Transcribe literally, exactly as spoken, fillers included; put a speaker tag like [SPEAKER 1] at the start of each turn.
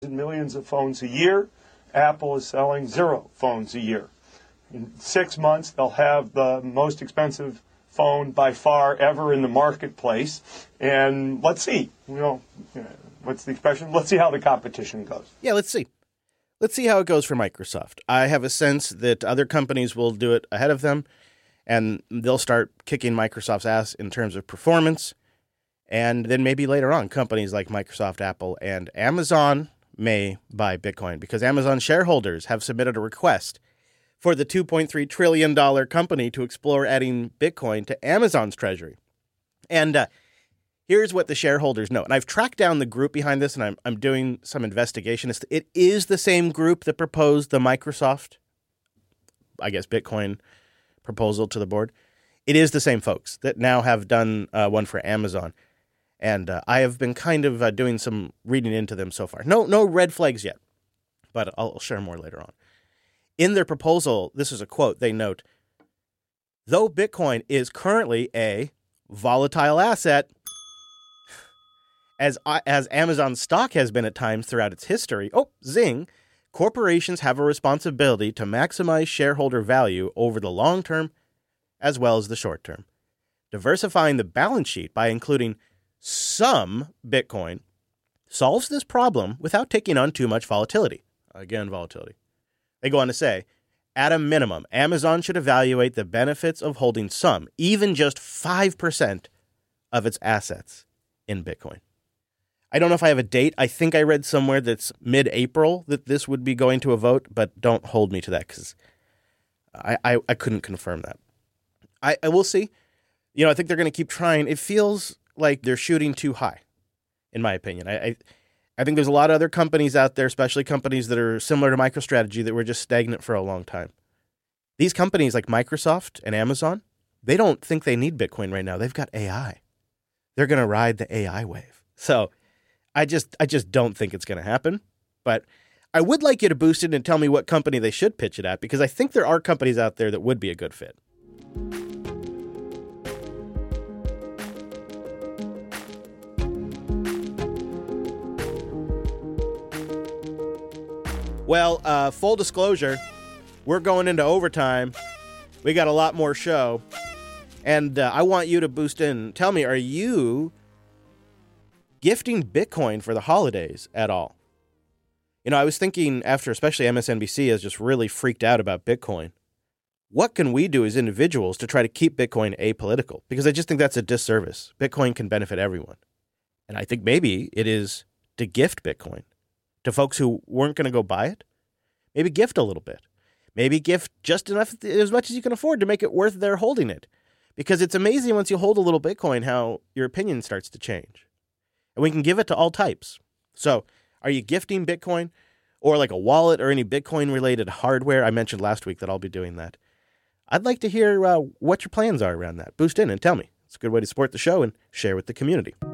[SPEAKER 1] millions of phones a year. Apple is selling zero phones a year. In six months, they'll have the most expensive phone by far ever in the marketplace. And let's see, you know, what's the expression? Let's see how the competition goes.
[SPEAKER 2] Yeah, let's see. Let's see how it goes for Microsoft. I have a sense that other companies will do it ahead of them, and they'll start kicking Microsoft's ass in terms of performance. And then maybe later on, companies like Microsoft, Apple, and Amazon may buy Bitcoin because Amazon shareholders have submitted a request for the two point three trillion dollars company to explore adding Bitcoin to Amazon's treasury. And uh, here's what the shareholders know. And I've tracked down the group behind this, and I'm I'm doing some investigation. It's, it is the same group that proposed the Microsoft, I guess, Bitcoin proposal to the board. It is the same folks that now have done uh, one for Amazon. And uh, I have been kind of uh, doing some reading into them so far. No no red flags yet, but I'll share more later on. In their proposal, this is a quote, they note, though Bitcoin is currently a volatile asset, as, as Amazon stock has been at times throughout its history, oh, zing, corporations have a responsibility to maximize shareholder value over the long term as well as the short term. Diversifying the balance sheet by including some Bitcoin solves this problem without taking on too much volatility. Again, volatility. They go on to say, at a minimum, Amazon should evaluate the benefits of holding some, even just five percent of its assets in Bitcoin. I don't know if I have a date. I think I read somewhere that's mid-April that this would be going to a vote, but don't hold me to that because I, I, I couldn't confirm that. I, I will see. You know, I think they're going to keep trying. It feels like they're shooting too high, in my opinion. I, I I think there's a lot of other companies out there, especially companies that are similar to MicroStrategy, that were just stagnant for a long time. These companies like Microsoft and Amazon, they don't think they need Bitcoin right now. They've got A I. They're going to ride the A I wave. So I just I just don't think it's going to happen. But I would like you to boost it and tell me what company they should pitch it at, because I think there are companies out there that would be a good fit. Well, uh, full disclosure, we're going into overtime. We got a lot more show. And uh, I want you to boost in. Tell me, are you gifting Bitcoin for the holidays at all? You know, I was thinking after especially M S N B C has just really freaked out about Bitcoin. What can we do as individuals to try to keep Bitcoin apolitical? Because I just think that's a disservice. Bitcoin can benefit everyone. And I think maybe it is to gift Bitcoin to folks who weren't going to go buy it. Maybe gift a little bit. Maybe gift just enough, as much as you can afford to make it worth their holding it. Because it's amazing once you hold a little Bitcoin how your opinion starts to change. And we can give it to all types. So are you gifting Bitcoin or like a wallet or any Bitcoin-related hardware? I mentioned last week that I'll be doing that. I'd like to hear uh, what your plans are around that. Boost in and tell me. It's a good way to support the show and share with the community.